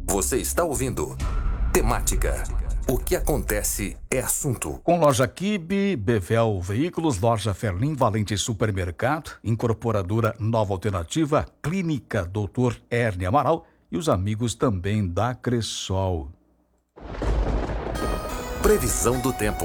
Você está ouvindo Temática. O que acontece é assunto. Com loja Kibe, Bevel Veículos, loja Ferlim, Valente Supermercado, Incorporadora Nova Alternativa, Clínica Dr. Ernie Amaral e os amigos também da Cressol. Previsão do tempo.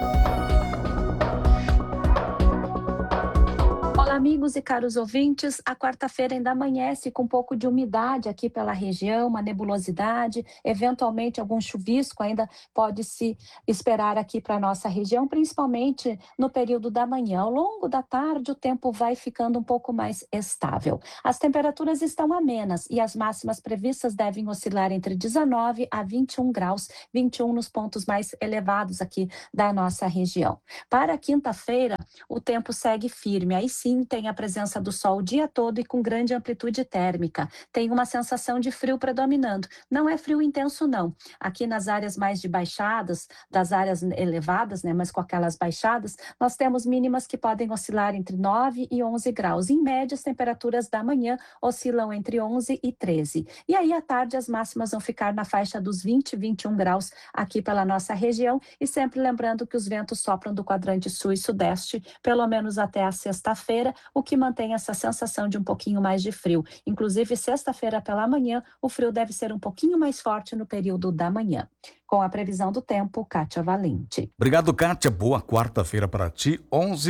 Olá, amigos e caros ouvintes. A quarta-feira ainda amanhece com um pouco de umidade aqui pela região, uma nebulosidade, eventualmente algum chuvisco ainda pode se esperar aqui para a nossa região, principalmente no período da manhã. Ao longo da tarde, o tempo vai ficando um pouco mais estável. As temperaturas estão amenas e as máximas previstas devem oscilar entre 19 a 21 graus, 21 nos pontos mais elevados aqui da nossa região. Para quinta-feira, o tempo segue firme. Aí sim, tem a presença do sol o dia todo e com grande amplitude térmica. Tem uma sensação de frio predominando. Não é frio intenso, não. Aqui nas áreas mais de baixadas, das áreas elevadas, né, mas com aquelas baixadas, nós temos mínimas que podem oscilar entre 9 e 11 graus. Em média, as temperaturas da manhã oscilam entre 11 e 13. E aí, à tarde, as máximas vão ficar na faixa dos 20 e 21 graus aqui pela nossa região. E sempre lembrando que os ventos sopram do quadrante sul e sudeste, pelo menos até a sexta-feira, o que mantém essa sensação de um pouquinho mais de frio. Inclusive, sexta-feira pela manhã, o frio deve ser um pouquinho mais forte no período da manhã. Com a previsão do tempo, Kátia Valente. Obrigado, Kátia. Boa quarta-feira para ti.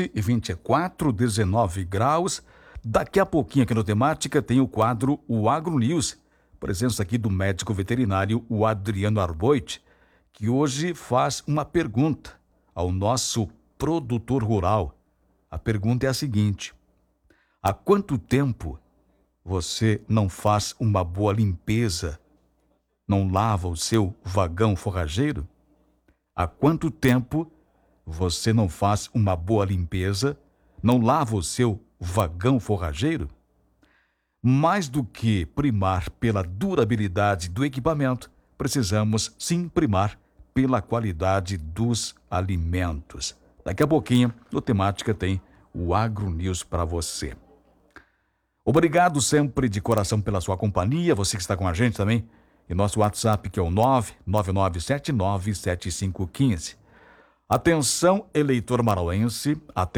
11h24, 19 graus. Daqui a pouquinho aqui no Temática tem o quadro O Agro News. Presença aqui do médico veterinário, o Adriano Arboit, que hoje faz uma pergunta ao nosso produtor rural. A pergunta é a seguinte: há quanto tempo você não faz uma boa limpeza, não lava o seu vagão forrageiro? Há quanto tempo você não faz uma boa limpeza, não lava o seu vagão forrageiro? Mais do que primar pela durabilidade do equipamento, precisamos sim primar pela qualidade dos alimentos. Daqui a pouquinho, no Temática tem o Agro News para você. Obrigado sempre de coração pela sua companhia, você que está com a gente também, e nosso WhatsApp que é o 999797515. Atenção, eleitor marauense,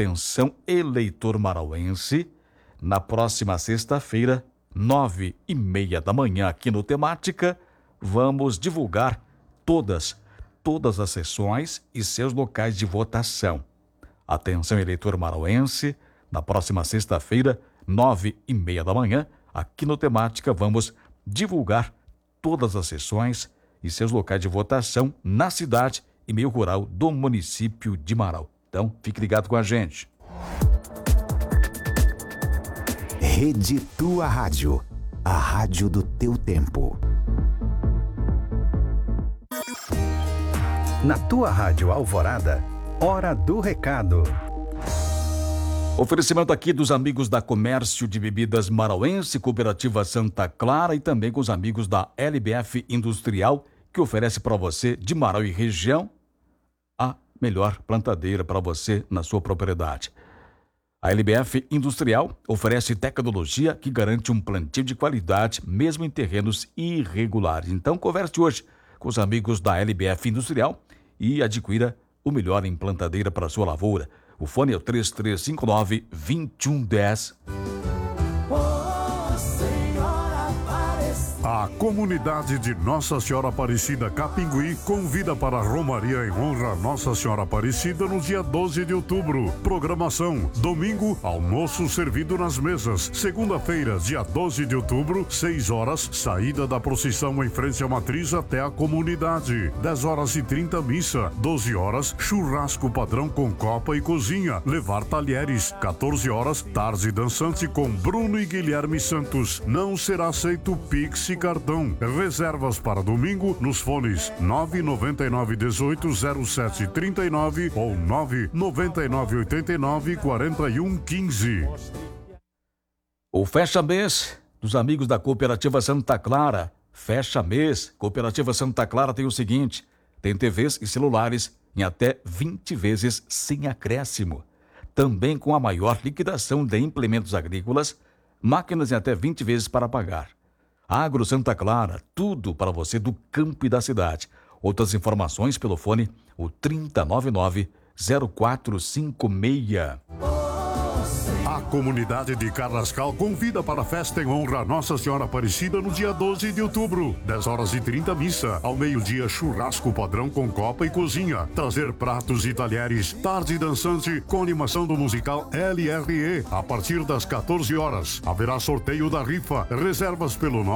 na próxima sexta-feira, 9h30 da manhã, aqui no Temática, vamos divulgar todas as sessões e seus locais de votação. Atenção, eleitor marauense, na próxima sexta-feira, 9h30 da manhã, aqui no Temática, vamos divulgar todas as sessões e seus locais de votação na cidade e meio rural do município de Marau. Então, fique ligado com a gente. Rede Tua Rádio, a rádio do teu tempo. Na Tua Rádio Alvorada, Hora do Recado. Oferecimento aqui dos amigos da Comércio de Bebidas Marauense, Cooperativa Santa Clara e também com os amigos da LBF Industrial, que oferece para você de Marau e região a melhor plantadeira para você na sua propriedade. A LBF Industrial oferece tecnologia que garante um plantio de qualidade, mesmo em terrenos irregulares. Então, converse hoje com os amigos da LBF Industrial e adquira o melhor em plantadeira para a sua lavoura. O fone é o 3359-2110. A comunidade de Nossa Senhora Aparecida Capingui convida para a Romaria em honra a Nossa Senhora Aparecida no dia 12 de outubro. Programação: domingo, almoço servido nas mesas. Segunda-feira, dia 12 de outubro, 6 horas, saída da procissão em frente à matriz até a comunidade. 10h30 missa. 12 horas, churrasco padrão com copa e cozinha. Levar talheres. 14 horas, tarde dançante com Bruno e Guilherme Santos. Não será aceito Pix e cartão. Reservas para domingo nos fones 999180739 ou 999894115. O fecha mês dos amigos da Cooperativa Santa Clara. Fecha mês. Cooperativa Santa Clara tem o seguinte: tem TVs e celulares em até 20 vezes sem acréscimo. Também com a maior liquidação de implementos agrícolas, máquinas em até 20 vezes para pagar. Agro Santa Clara, tudo para você do campo e da cidade. Outras informações pelo fone, o 3099-0456. A comunidade de Carrascal convida para a festa em honra a Nossa Senhora Aparecida no dia 12 de outubro. 10h30 missa. Ao meio-dia, churrasco padrão com copa e cozinha. Trazer pratos e talheres. Tarde dançante com animação do musical LRE. A partir das 14 horas. Haverá sorteio da rifa. Reservas pelo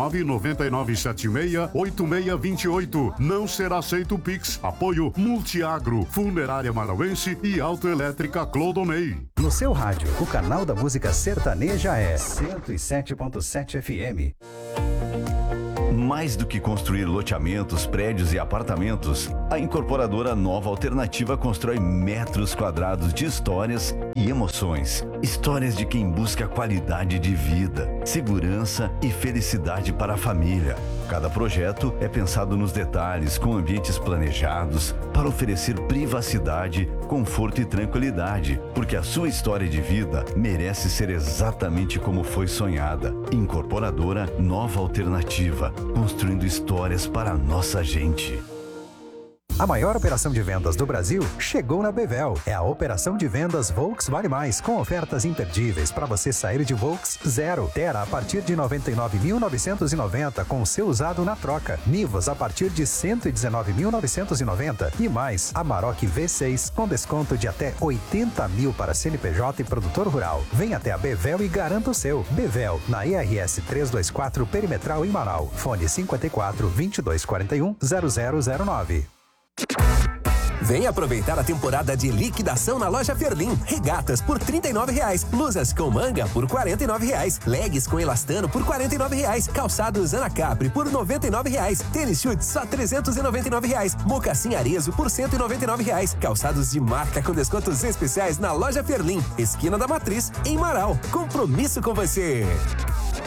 99976-8628. Não será aceito o Pix. Apoio Multiagro, Funerária Marauense e Autoelétrica Clodonei. No seu rádio, o canal da música sertaneja é 107.7 FM. Mais do que construir loteamentos, prédios e apartamentos, a incorporadora Nova Alternativa constrói metros quadrados de histórias e emoções. Histórias de quem busca qualidade de vida, segurança e felicidade para a família. Cada projeto é pensado nos detalhes, com ambientes planejados, para oferecer privacidade, conforto e tranquilidade, porque a sua história de vida merece ser exatamente como foi sonhada. Incorporadora Nova Alternativa, construindo histórias para a nossa gente. A maior operação de vendas do Brasil chegou na Bevel. É a operação de vendas Volks Vale Mais, com ofertas imperdíveis para você sair de Volks zero. Terra a partir de R$ 99.990 com seu usado na troca. Nivus a partir de R$ 119.990 e mais. Amarok V6 com desconto de até 80 mil para CNPJ e produtor rural. Vem até a Bevel e garanta o seu. Bevel, na IRS 324 Perimetral em Manaus. Fone 54 2241 0009. Vem aproveitar a temporada de liquidação na loja Ferlim. Regatas por R$ 39,00. Blusas com manga por R$ 49,00. Leggings com elastano por R$ 49,00. Calçados Anacapri por R$ 99,00. Tênis chute só R$ 399,00. Mocassim Arezo por R$ 199,00. Calçados de marca com descontos especiais na loja Ferlim. Esquina da Matriz, em Marau. Compromisso com você.